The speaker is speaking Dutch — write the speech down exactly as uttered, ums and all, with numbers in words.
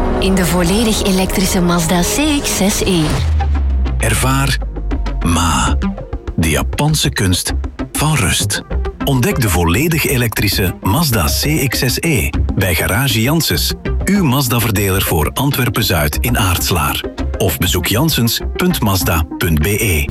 in de volledig elektrische Mazda C X zes e. Ervaar Ma, de Japanse kunst van rust. Ontdek de volledig elektrische Mazda C X zes e bij Garage Janssens, uw Mazda-verdeler voor Antwerpen-Zuid in Aartslaar. Of bezoek janssens punt mazda punt be.